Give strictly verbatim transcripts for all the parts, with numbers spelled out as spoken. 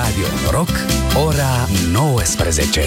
Radio Noroc, ora nouăsprezece.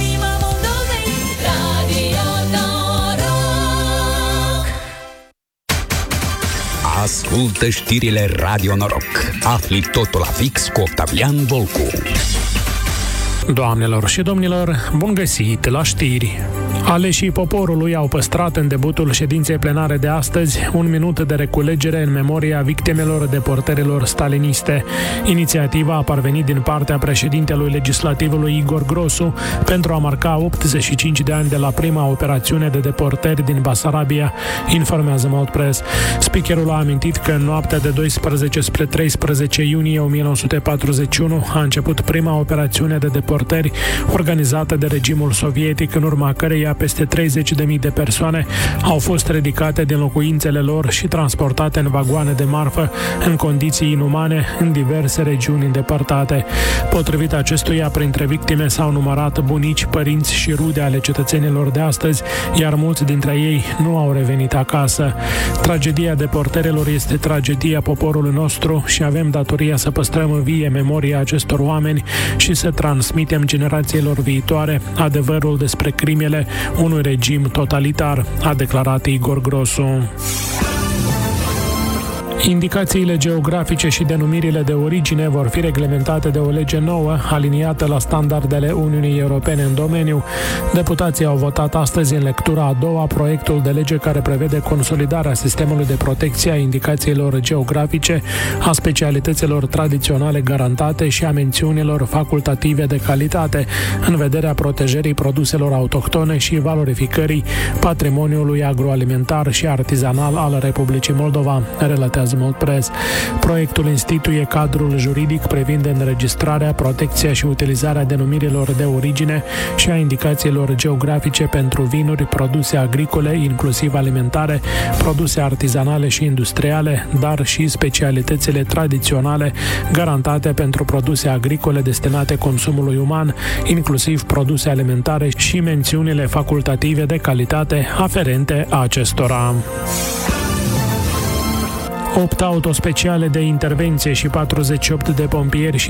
Ascultă știrile Radio Noroc. Afli totul la fix cu Octavian Volcu. Doamnelor și domnilor, bun găsit la știri! Aleșii poporului au păstrat în debutul ședinței plenare de astăzi un minut de reculegere în memoria victimelor deportărilor staliniste. Inițiativa a parvenit din partea președintelui legislativului Igor Grosu pentru a marca optzeci și cinci de ani de la prima operațiune de deportări din Basarabia, informează Mult Press. Speakerul a amintit că în noaptea de doisprezece spre treisprezece iunie o mie nouă sute patruzeci și unu a început prima operațiune de deportări organizată de regimul sovietic, în urma căreia peste treizeci de mii de persoane au fost ridicate din locuințele lor și transportate în vagoane de marfă în condiții inumane în diverse regiuni îndepărtate. Potrivit acestuia, printre victime s-au numărat bunici, părinți și rude ale cetățenilor de astăzi, iar mulți dintre ei nu au revenit acasă. Tragedia deportărilor este tragedia poporului nostru și avem datoria să păstrăm vie memoria acestor oameni și să transmitem generațiilor viitoare adevărul despre crimele unui regim totalitar, a declarat Igor Grosu. Indicațiile geografice și denumirile de origine vor fi reglementate de o lege nouă, aliniată la standardele Uniunii Europene în domeniu. Deputații au votat astăzi în lectura a doua proiectul de lege care prevede consolidarea sistemului de protecție a indicațiilor geografice, a specialităților tradiționale garantate și a mențiunilor facultative de calitate, în vederea protejării produselor autohtone și valorificării patrimoniului agroalimentar și artizanal al Republicii Moldova, relatează Mult Press. Proiectul instituie cadrul juridic privind înregistrarea, protecția și utilizarea denumirilor de origine și a indicațiilor geografice pentru vinuri, produse agricole, inclusiv alimentare, produse artizanale și industriale, dar și specialitățile tradiționale garantate pentru produse agricole destinate consumului uman, inclusiv produse alimentare și mențiunile facultative de calitate aferente acestora. opt autospeciale de intervenție și patruzeci și opt de pompieri și